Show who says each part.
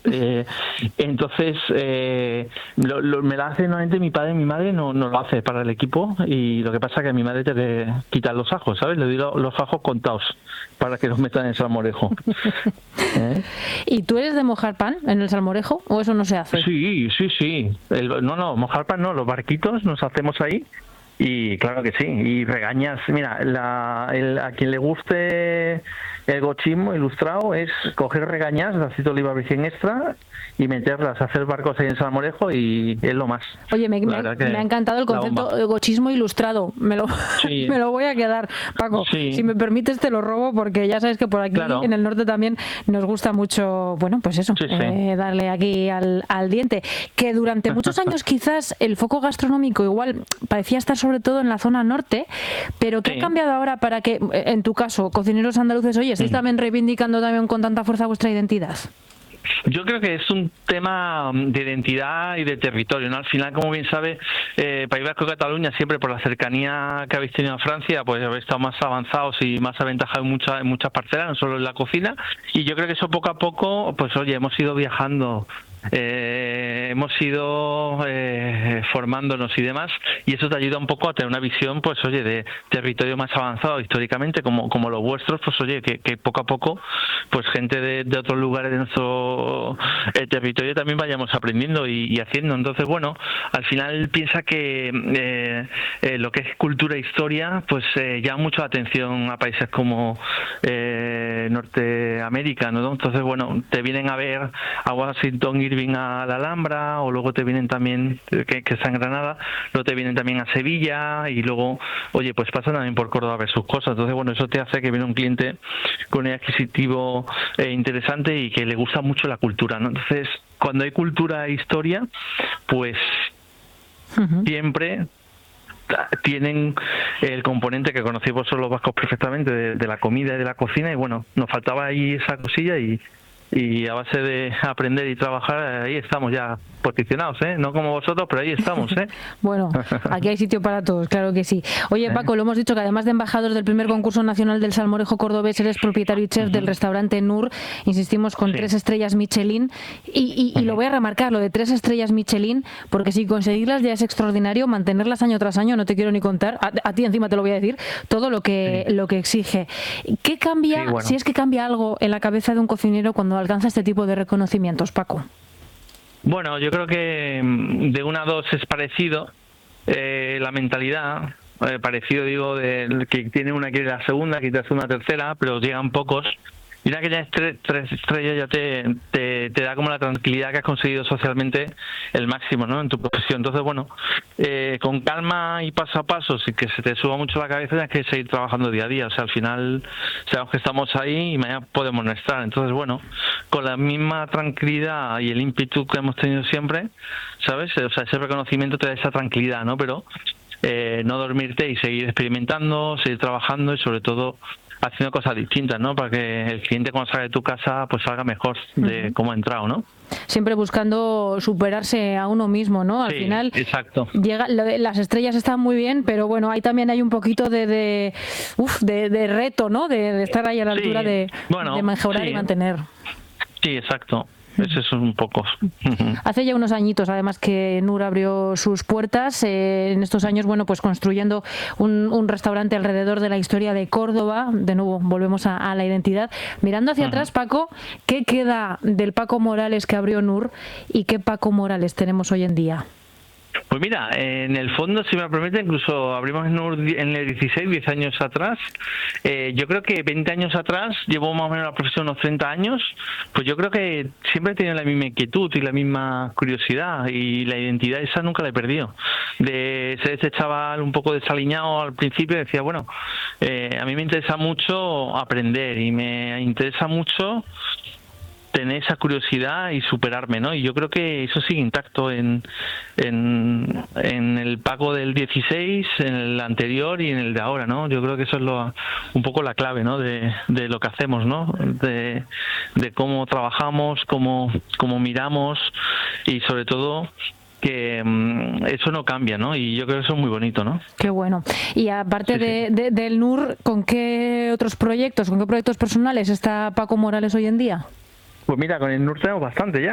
Speaker 1: Entonces, me la hace normalmente mi padre y mi madre no lo hace para el equipo, y lo que pasa es que a mi madre te le quitan los ajos, ¿sabes? Le doy los ajos contados para que los metan en el salmorejo.
Speaker 2: ¿Y tú eres de mojar pan en el salmorejo o eso no se hace?
Speaker 1: Sí. No, mojar pan no, los barquitos nos hacemos ahí. Y claro que sí, y regañas. Mira, a quien le guste el gochismo ilustrado es coger regañas de aceite de oliva virgen extra y meterlas, hacer barcos ahí en salmorejo, y es lo más.
Speaker 2: Oye, me ha encantado el concepto de gochismo ilustrado. Me lo voy a quedar, Paco. Sí. Si me permites te lo robo, porque ya sabes que por aquí en el norte también nos gusta mucho, bueno, pues eso, darle aquí al diente. Que durante muchos años quizás el foco gastronómico igual parecía estar sobre todo en la zona norte, pero ¿qué ha cambiado ahora para que, en tu caso, cocineros andaluces, oye, estáis también reivindicando también con tanta fuerza vuestra identidad?
Speaker 1: Yo creo que es un tema de identidad y de territorio, ¿no? Al final, como bien sabe, País Vasco y Cataluña, siempre por la cercanía que habéis tenido a Francia, pues habéis estado más avanzados y más aventajados en muchas parcelas, no solo en la cocina, y yo creo que eso poco a poco, pues oye, hemos ido viajando, hemos ido formándonos y demás, y eso te ayuda un poco a tener una visión, pues oye, de territorio más avanzado históricamente, como los vuestros, pues oye, que poco a poco, pues gente de otros lugares de nuestro territorio también vayamos aprendiendo y haciendo. Entonces, bueno, al final piensa que lo que es cultura e historia, pues llama mucho la atención a países como Norteamérica, ¿no? Entonces, bueno, te vienen a ver a Washington Irving, a la Alhambra, o luego te vienen también, que está en Granada, luego te vienen también a Sevilla, y luego, oye, pues pasan también por Córdoba a ver sus cosas. Entonces, bueno, eso te hace que viene un cliente con un adquisitivo interesante y que le gusta mucho la cultura, ¿no? Entonces, cuando hay cultura e historia, pues siempre tienen el componente que conocéis vosotros los vascos perfectamente de la comida y de la cocina, y bueno, nos faltaba ahí esa cosilla, y a base de aprender y trabajar, ahí estamos ya posicionados, no como vosotros, pero ahí estamos.
Speaker 2: Bueno, aquí hay sitio para todos, claro que sí. Oye, Paco, lo hemos dicho, que además de embajador del primer concurso nacional del salmorejo cordobés, eres propietario y chef del restaurante Nur, insistimos, con 3 estrellas Michelin, y lo voy a remarcar, lo de 3 estrellas Michelin, porque si conseguirlas ya es extraordinario, mantenerlas año tras año, no te quiero ni contar, a ti encima te lo voy a decir, todo lo que exige. ¿Qué cambia, si es que cambia algo en la cabeza de un cocinero cuando alcanza este tipo de reconocimientos, Paco?
Speaker 1: Bueno, yo creo que de 1 a 2 es parecido, la mentalidad, parecido, digo, de que tiene una quiere la segunda, que quiere una tercera, pero llegan pocos. Y una que ya es 3 estrellas ya te da como la tranquilidad que has conseguido socialmente el máximo, ¿no? En tu profesión. Entonces, bueno, con calma y paso a paso, sin que se te suba mucho la cabeza, tienes que seguir trabajando día a día. O sea, al final sabemos que estamos ahí y mañana podemos no estar. Entonces, bueno, con la misma tranquilidad y el ímpetu que hemos tenido siempre, ¿sabes? O sea, ese reconocimiento te da esa tranquilidad, ¿no? Pero no dormirte y seguir experimentando, seguir trabajando y sobre todo haciendo cosas distintas, ¿no? Para que el cliente cuando salga de tu casa pues salga mejor de cómo ha entrado, ¿no?
Speaker 2: Siempre buscando superarse a uno mismo, ¿no? Al final,
Speaker 1: exacto.
Speaker 2: Las estrellas están muy bien, pero bueno, ahí también hay un poquito de reto, ¿no? De estar ahí a la altura de mejorar y mantener.
Speaker 1: Sí, exacto. Eso es un poco.
Speaker 2: Hace ya unos añitos, además, que Nur abrió sus puertas. En estos años, bueno, pues construyendo un restaurante alrededor de la historia de Córdoba. De nuevo, volvemos a la identidad. Mirando hacia atrás, Paco, ¿qué queda del Paco Morales que abrió Nur y qué Paco Morales tenemos hoy en día?
Speaker 1: Pues mira, en el fondo, si me permite, incluso abrimos en el 16, 10 años atrás. Yo creo que 20 años atrás, llevo más o menos la profesión unos 30 años, pues yo creo que siempre he tenido la misma inquietud y la misma curiosidad, y la identidad esa nunca la he perdido. De ser ese chaval un poco desaliñado al principio, decía, bueno, a mí me interesa mucho aprender y me interesa mucho tener esa curiosidad y superarme, ¿no? Y yo creo que eso sigue intacto en el Paco del 16, en el anterior y en el de ahora, ¿no? Yo creo que eso es un poco la clave, ¿no? De lo que hacemos, ¿no? De cómo trabajamos, cómo miramos, y sobre todo que eso no cambia, ¿no? Y yo creo que eso es muy bonito, ¿no?
Speaker 2: Qué bueno. Y aparte del NUR, ¿con qué otros proyectos, con qué proyectos personales está Paco Morales hoy en día?
Speaker 1: Pues mira, con el NUR tenemos bastante ya.